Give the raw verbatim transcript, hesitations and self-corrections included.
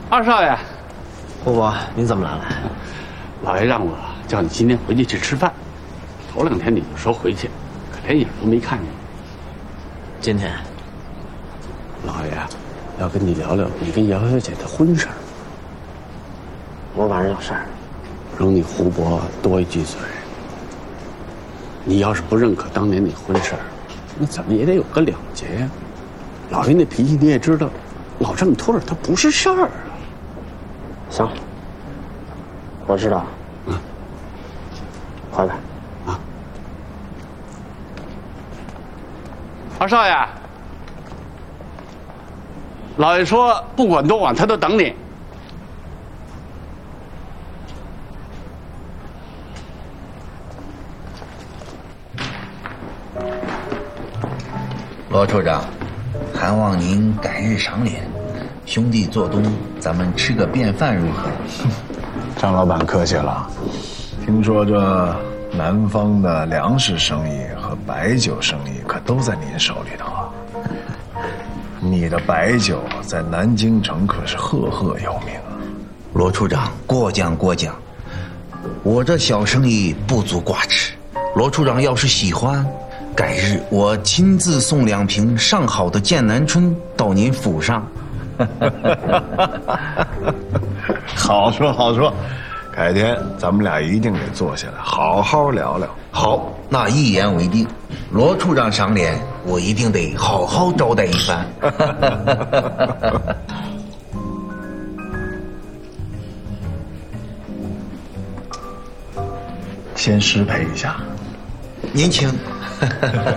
二少爷， 伯伯，您怎么来了？ 老爷让我叫你今天回去去吃饭。头两天你就说回去，可连影都没看见。 今天， 老爷要跟你聊聊你跟姚小姐的婚事儿。 我晚上有事儿。 容你胡伯多一句嘴。你要是不认可当年那婚事儿，那怎么也得有个了结呀。老爷那脾气你也知道，老这么拖着他不是事儿啊。 行，我知道。 嗯， 回来。 啊，二少爷，老爷说不管多晚他都等你。 罗处长，还望您改日赏脸，兄弟做东，咱们吃个便饭如何？ 张老板客气了。听说这南方的粮食生意和白酒生意可都在您手里头啊。你的白酒在南京城可是赫赫有名啊。 罗处长过奖过奖，我这小生意不足挂齿。罗处长要是喜欢，改日我亲自送两瓶上好的剑南春到您府上。 好说好说，改天咱们俩一定得坐下来好好聊聊。 好，那一言为定。罗处长赏脸，我一定得好好招待一番。 先失陪一下。 您请。